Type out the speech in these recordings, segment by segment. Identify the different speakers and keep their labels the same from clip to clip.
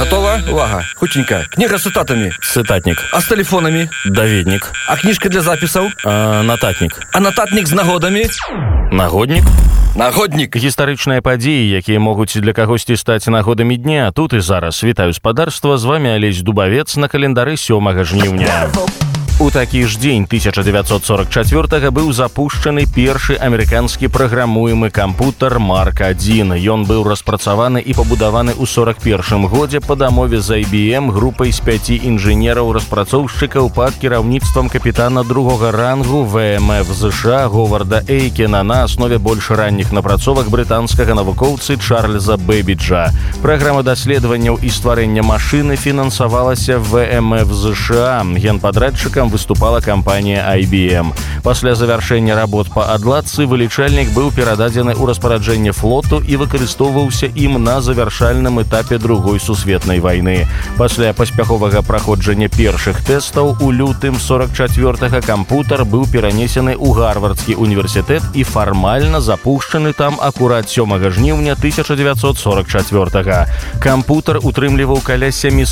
Speaker 1: Готова? Увага. Хутенько. Книга с цитатами.
Speaker 2: Цытатнік.
Speaker 1: А с телефонами?
Speaker 2: Даведнік.
Speaker 1: А книжка для записов?
Speaker 2: Нататнік.
Speaker 1: А нотатник с нагодами?
Speaker 2: Нагоднік.
Speaker 1: Нагодник.
Speaker 2: Гістарычныя падзеі, якія могуць для кагосьці стаць нагодамі дня. Тут і зараз. Вітаю спадарства, з вами Алесь Дубавец на календары 7 жніўня. У такі ж дзень 1944 быў запушчаны першы амерыканскі праграмуемы кампутер Марк-1. Ён быў распрацаваны і пабудаваны ў 41 годзе па дамове з IBM групай з 5 інжынераў-распрацоўшчыкаў пад кіраўніцтвам капітана другога рангу ВМФ ЗША Говарда Эйкена на аснове больш ранніх напрацовак брытанскага навукоўцы Чарльза Бэбіджа. Праграма даследаванняў і стварэння машыны фінансавалася ВМФ ЗША. Генпадрадчыкам выступала кампанія IBM. Пасля завяршэння работ па адладцы вылічальнік быў перададзены ў распараджэнне флоту і выкарыстоўваўся ім на завяршальным этапе Другой сусветнай вайны. Пасля паспяховага праходжання першых тэстаў у лютым 44-га кампутер быў перанесены ў Гарвардскі універсітэт і фармальна запушчаны там акурат 7 жніўня 1944-га. Кампутер утрымліваў каля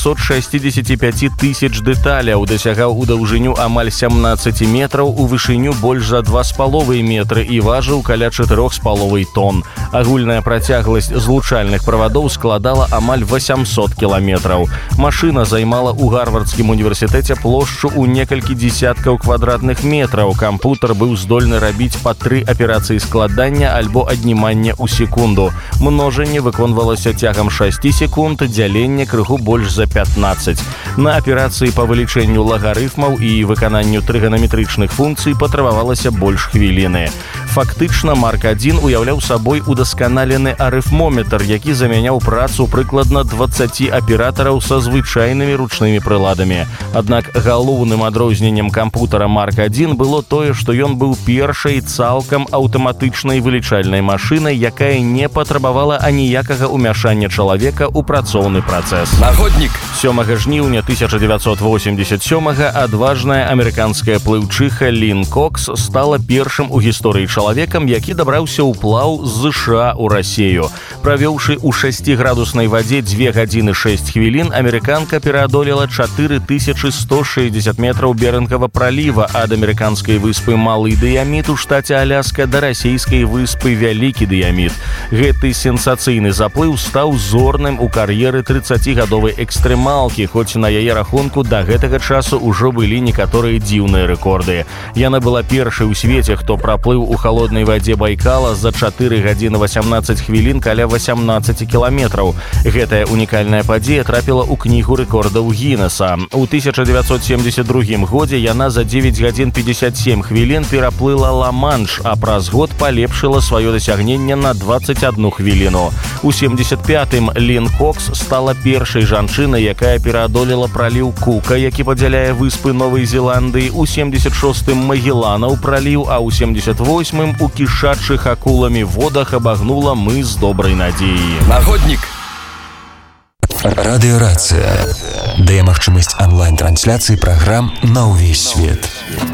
Speaker 2: 765 тысяч дэталяў, дасягаў у даўжыню амаль 17 метраў, у вышыню больш за 2,5 метры і важыў каля 4,5 тонн. Агульная працягласць злучальных правадоў складала амаль 800 кіламетраў. Машына займала ў Гарвардскім універсітэце плошчу ў некалькі дзесяткаў квадратных метраў. Кампутер быў здольны рабіць па 3 аперацыі складання альбо аднімання ў секунду. Множанне выконвалася цягам 6 секунд, дзяленне крыху больш за 15. На аперацыі па вылічэнню лагарыфмаў і выкананню трыганаметрычных функцый патрабавалася больш хвіліны. Фактычна, Марк-1 уяўляў сабой удасканалены арыфмометр, які замяняў працу прыкладна 20 аператараў са звычайнымі ручнымі прыладамі. Аднак галоўным адрозненнем кампутера Марк-1 было тое, што ён быў першай цалкам аўтаматычнай вылічальнай машынай, якая не патрабавала аніякага ўмяшання чалавека ў працоўны працэс.
Speaker 1: Нагодник.
Speaker 2: 7 жніўня 1987-га адважная амерыканская плыўчыха Лін Кокс стала першым у гісторыі чалавекам, які дабраўся ў плаў з ЗША ў Расею. Правёўшы ў 6-градуснай вадзе 2 гадзіны 6 хвілін, амерыканка пераадолела 4160 метраў Берынгава праліва ад амерыканскай выспы Малы Дыяміт у штаце Аляска да расейскай выспы Вялікі Дыяміт. Гэты сенсацыйны заплыў стаў зорным у кар'еры 30-гадовай экстрэмалкі, хоць на яе рахунку да гэтага часу ўжо былі некаторыя дзіўныя рэкорды. Яна была першай у свеце, хто праплыў у халоднай вадзе Байкала за 4 гадзіны 18 хвілін каля 18 кіламетраў. Гэтая унікальная падзея трапіла ў кнігу рэкордаў Гіннеса. У 1972 годзе яна за 9 гадзін 57 хвілін пераплыла Ла-Манш, а праз год палепшыла сваё дасягненне на 21 хвіліну. У 75-м Лін Кокс стала першай жанчынай, якая пераадолела праліў Кука, які падзяляе выспы Новай Зеландыі, у 76-м Магелланаў праліў, а ў 78-м у кішачых акуламі водах абагнула мыс Добрай Надзеі.
Speaker 1: Нагодник.
Speaker 3: Радыёрацыя. Дае магчымасць онлайн-трансляцыі праграм на ўвесь свет.